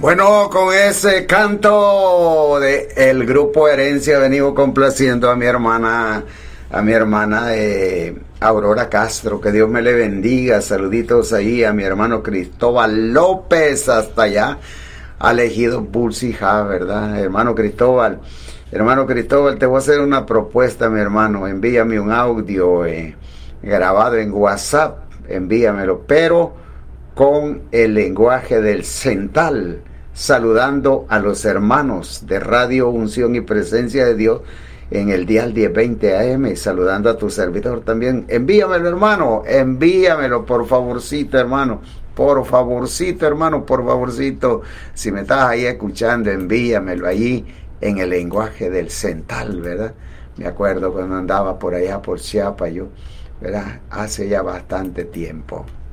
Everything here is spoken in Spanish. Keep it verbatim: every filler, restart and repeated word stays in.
Bueno, con ese canto de el grupo Herencia venido complaciendo a mi hermana, a mi hermana eh, Aurora Castro, que Dios me le bendiga. Saluditos ahí a mi hermano Cristóbal López, hasta allá, al ejido Bulsija, ¿verdad? Hermano Cristóbal, hermano Cristóbal, te voy a hacer una propuesta, mi hermano. Envíame un audio eh, grabado en WhatsApp, envíamelo, pero con el lenguaje del central, saludando a los hermanos de Radio Unción y Presencia de Dios en el dial diez veinte A M, saludando a tu servidor también. Envíamelo, hermano, envíamelo, por favorcito, hermano, por favorcito, hermano, por favorcito. Si me estás ahí escuchando, envíamelo allí en el lenguaje del central, ¿verdad? Me acuerdo cuando andaba por allá por Chiapas yo, ¿verdad? Hace ya bastante tiempo.